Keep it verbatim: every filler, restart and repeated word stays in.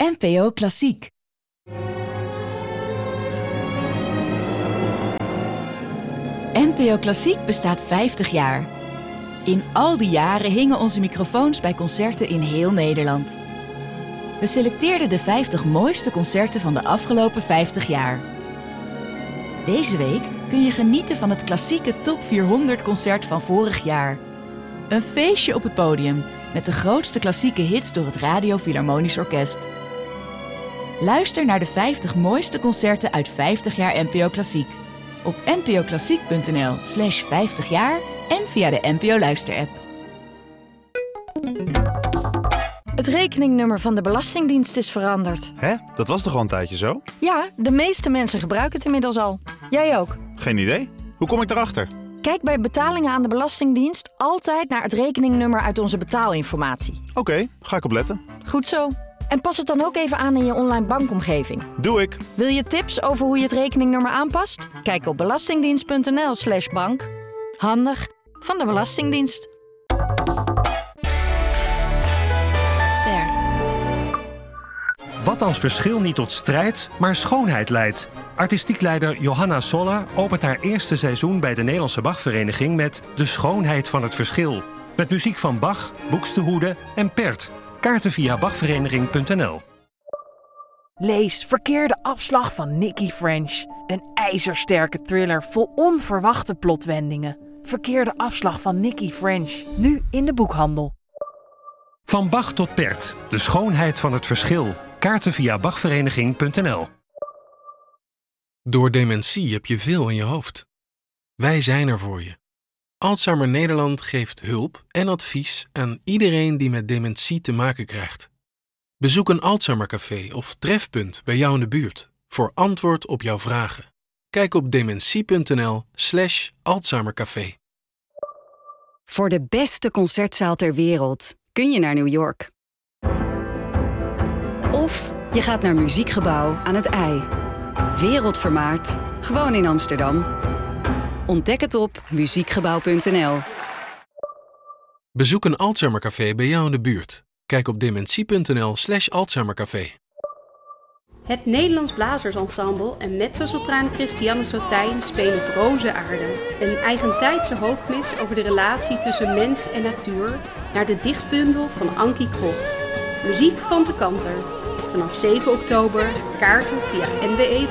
N P O Klassiek. N P O Klassiek bestaat vijftig jaar. In al die jaren hingen onze microfoons bij concerten in heel Nederland. We selecteerden de vijftig mooiste concerten van de afgelopen vijftig jaar. Deze week kun je genieten van het klassieke Top vierhonderd concert van vorig jaar. Een feestje op het podium met de grootste klassieke hits door het Radio Philharmonisch Orkest. Luister naar de vijftig mooiste concerten uit vijftig jaar N P O Klassiek. Op npoklassiek.nl slash vijftig jaar en via de N P O Luisterapp. Het rekeningnummer van de Belastingdienst is veranderd. Hè? Dat was toch al een tijdje zo? Ja, de meeste mensen gebruiken het inmiddels al. Jij ook. Geen idee. Hoe kom ik erachter? Kijk bij betalingen aan de Belastingdienst altijd naar het rekeningnummer uit onze betaalinformatie. Oké, okay, ga ik op letten. Goed zo. En pas het dan ook even aan in je online bankomgeving. Doe ik. Wil je tips over hoe je het rekeningnummer aanpast? Kijk op belastingdienst.nl slash bank. Handig van de Belastingdienst. Ster. Wat als verschil niet tot strijd, maar schoonheid leidt. Artistiek leider Johanna Soller opent haar eerste seizoen bij de Nederlandse Bachvereniging met De Schoonheid van het Verschil. Met muziek van Bach, Buxtehude en Pärt. Kaarten via bachvereniging punt n l. Lees Verkeerde Afslag van Nicky French. Een ijzersterke thriller vol onverwachte plotwendingen. Verkeerde Afslag van Nicky French. Nu in de boekhandel. Van Bach tot Pärt. De Schoonheid van het Verschil. Kaarten via bachvereniging punt n l. Door dementie heb je veel in je hoofd. Wij zijn er voor je. Alzheimer Nederland geeft hulp en advies aan iedereen die met dementie te maken krijgt. Bezoek een Alzheimercafé of trefpunt bij jou in de buurt voor antwoord op jouw vragen. Kijk op dementie.nl slash Alzheimercafé. Voor de beste concertzaal ter wereld kun je naar New York. Of je gaat naar Muziekgebouw aan het IJ. Wereldvermaard, gewoon in Amsterdam. Ontdek het op muziekgebouw punt n l. Bezoek een Alzheimercafé bij jou in de buurt. Kijk op dementie.nl slash Alzheimercafé. Het Nederlands Blazersensemble en mezzosopraan Christiane Sotijn spelen op Roze Aarde. Een eigentijdse hoogmis over de relatie tussen mens en natuur naar de dichtbundel van Ankie Krog. Muziek van de Kanter. Vanaf zeven oktober, kaarten via n w e